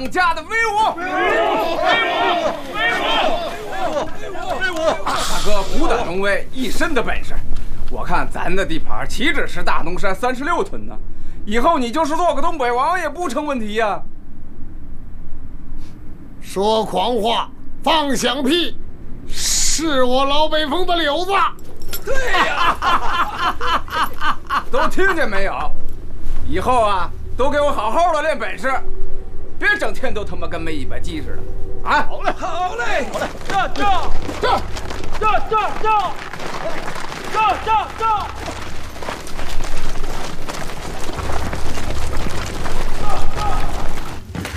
当家的威武！大哥虎胆龙威，一身的本事。我看咱的地盘岂止是大东山36屯呢，以后你就是做个东北王也不成问题呀。 说狂话，放响屁，是我老北风的柳子。 对呀，都听见没有？以后啊，都给我好好的练本事，别整天都他妈跟没尾巴鸡似的。啊！ 好嘞，好嘞，好嘞，这。